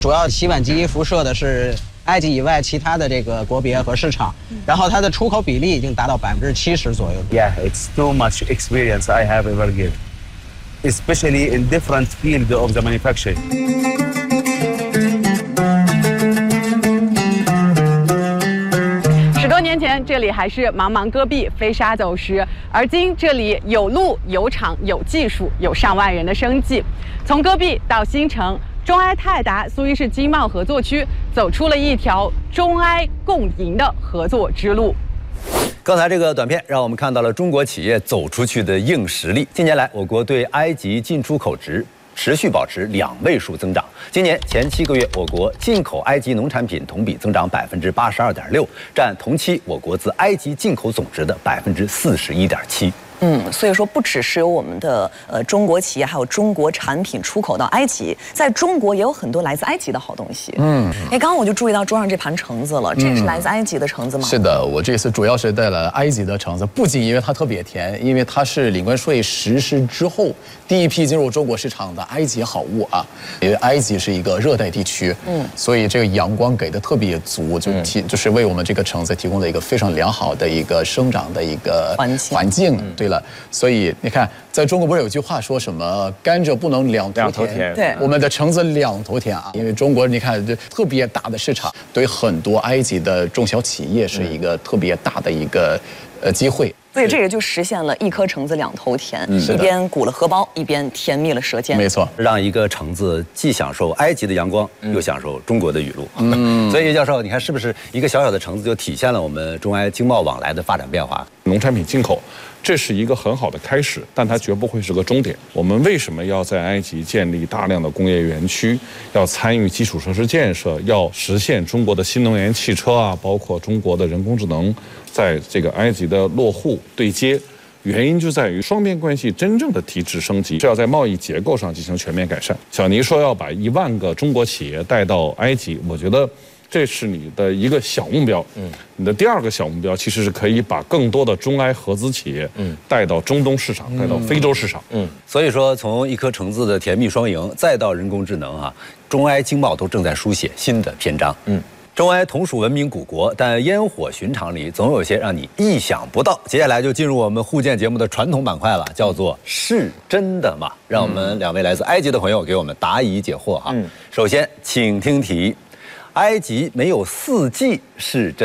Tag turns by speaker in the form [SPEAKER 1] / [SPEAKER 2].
[SPEAKER 1] 主要洗碗机辐射的是埃及以外其他的这个国别和市场，然后它的出口比例已经达到70%左右。
[SPEAKER 2] Yeah, it's too much experience I have ever given, especially in different field of the manufacturing.
[SPEAKER 3] 10多年前，这里还是茫茫戈壁，飞沙走石，而今这里有路、有厂、有技术，有上万人的生计。从戈壁到新城，中埃泰达苏伊士经贸合作区走出了一条中埃共赢的合作之路。
[SPEAKER 4] 刚才这个短片让我们看到了中国企业走出去的硬实力。近年来，我国对埃及进出口值持续保持2位数增长。今年前7个月，我国进口埃及农产品同比增长82.6%，占同期我国自埃及进口总值的41.7%。
[SPEAKER 5] 所以说不只是有我们的中国企业，还有中国产品出口到埃及，在中国也有很多来自埃及的好东西。刚刚我就注意到桌上这盘橙子了，这也是来自埃及的橙子吗？
[SPEAKER 6] 是的，我这次主要是带了埃及的橙子，不仅因为它特别甜，因为它是领关税实施之后第一批进入中国市场的埃及好物啊。因为埃及是一个热带地区，所以这个阳光给的特别足，就是为我们这个橙子提供了一个非常良好的一个生长的一个环境。对了，所以你看，在中国不是有句话说什么甘蔗不能两头甜？
[SPEAKER 5] 对，
[SPEAKER 6] 我们的橙子2头甜啊，因为中国你看这特别大的市场，对很多埃及的中小企业是一个特别大的一个机会。
[SPEAKER 5] 所以这也就实现了一颗橙子2头甜，一边鼓了荷包，一边甜蜜了舌尖。
[SPEAKER 6] 没错，
[SPEAKER 4] 让一个橙子既享受埃及的阳光，又享受中国的雨露。所以叶教授，你看是不是一个小小的橙子就体现了我们中埃经贸往来的发展变化？
[SPEAKER 7] 农产品进口，这是一个很好的开始，但它绝不会是个终点。我们为什么要在埃及建立大量的工业园区，要参与基础设施建设，要实现中国的新能源汽车啊，包括中国的人工智能在这个埃及的落户对接？原因就在于双边关系真正的提质升级是要在贸易结构上进行全面改善。小尼说要把1万个中国企业带到埃及，我觉得这是你的一个小目标。你的第2个小目标其实是可以把更多的中埃合资企业带到中东市场，带到非洲市场。
[SPEAKER 4] 所以说，从一颗橙子的甜蜜双赢，再到人工智能啊，中埃经贸都正在书写新的篇章。中埃同属文明古国，但烟火寻常里总有些让你意想不到。接下来就进入我们互鉴节目的传统板块了，叫做是真的吗？让我们2位来自埃及的朋友给我们答疑解惑哈。首先，请听题：埃及没有4季是真